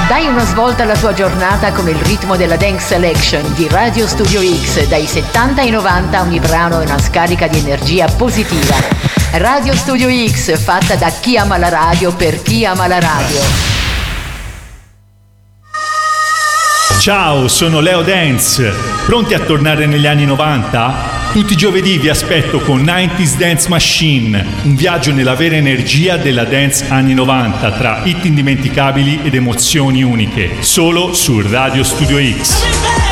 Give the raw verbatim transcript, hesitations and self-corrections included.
Dai una svolta alla tua giornata con il ritmo della Dance Selection di Radio Studio X. Dai settanta ai novanta ogni brano è una scarica di energia positiva. Radio Studio X, fatta da chi ama la radio per chi ama la radio. Ciao, sono Leo Dance. Pronti a tornare negli anni novanta? Tutti i giovedì vi aspetto con novanta Dance Machine, un viaggio nella vera energia della dance anni novanta tra hit indimenticabili ed emozioni uniche, solo su Radio Studio X.